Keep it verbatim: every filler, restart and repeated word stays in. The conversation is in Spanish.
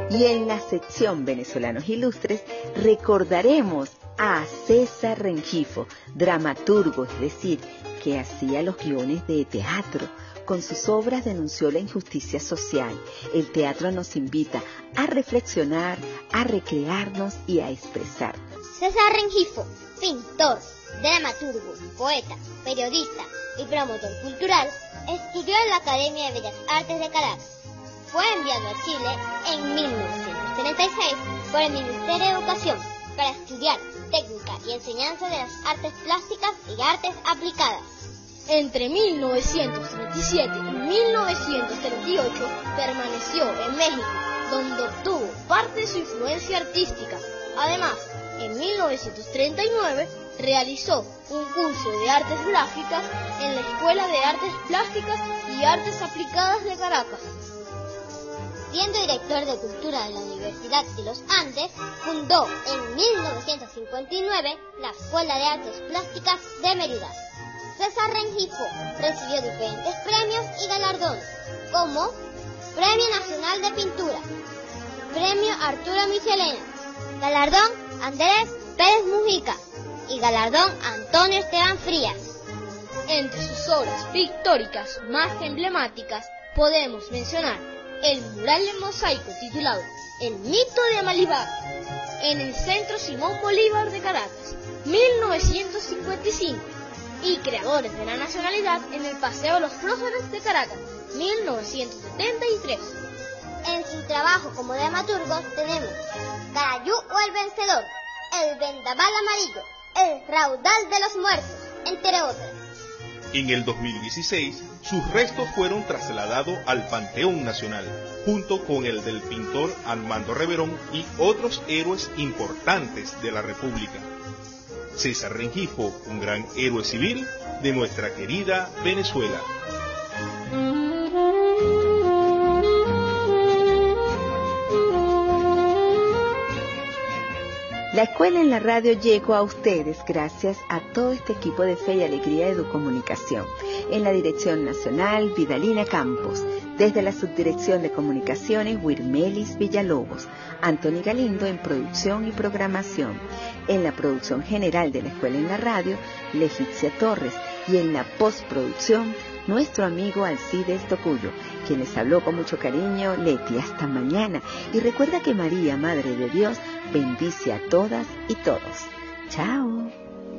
Y en la sección Venezolanos Ilustres recordaremos a César Rengifo, dramaturgo, es decir, que hacía los guiones de teatro. Con sus obras denunció la injusticia social. El teatro nos invita a reflexionar, a recrearnos y a expresarnos. César Rengifo, pintor, dramaturgo, poeta, periodista y promotor cultural, estudió en la Academia de Bellas Artes de Caracas. Fue enviado a Chile en mil novecientos treinta y seis por el Ministerio de Educación para estudiar técnica y enseñanza de las artes plásticas y artes aplicadas. Entre mil novecientos treinta y siete y mil novecientos treinta y ocho permaneció en México, donde obtuvo parte de su influencia artística. Además, en mil novecientos treinta y nueve realizó un curso de artes plásticas en la Escuela de Artes Plásticas y Artes Aplicadas de Caracas. Siendo director de Cultura de la Universidad de los Andes, fundó en mil novecientos cincuenta y nueve la Escuela de Artes Plásticas de Mérida. César Rengifo recibió diferentes premios y galardones, como Premio Nacional de Pintura, Premio Arturo Michelena, Galardón Andrés Pérez Mujica y Galardón Antonio Esteban Frías. Entre sus obras pictóricas más emblemáticas podemos mencionar el mural en mosaico titulado El mito de Amalibá, en el Centro Simón Bolívar de Caracas, mil novecientos cincuenta y cinco, y Creadores de la Nacionalidad en el Paseo Los Próceres de Caracas, mil novecientos setenta y tres. En su trabajo como dramaturgo tenemos Carayú o el Vencedor, El Vendaval Amarillo, El Raudal de los Muertos, entre otras. En el dos mil dieciséis, sus restos fueron trasladados al Panteón Nacional, junto con el del pintor Armando Reverón y otros héroes importantes de la República. César Rengifo, un gran héroe civil de nuestra querida Venezuela. La escuela en la radio llegó a ustedes gracias a todo este equipo de Fe y Alegría de Educomunicación. En la dirección nacional, Vidalina Campos. Desde la subdirección de comunicaciones, Wirmelis Villalobos. Antoni Galindo en producción y programación. En la producción general de la escuela en la radio, Legicia Torres. Y en la postproducción, nuestro amigo Alcides Tocuyo, quien les habló con mucho cariño, Leti. Hasta mañana. Y recuerda que María, Madre de Dios, bendice a todas y todos. Chao.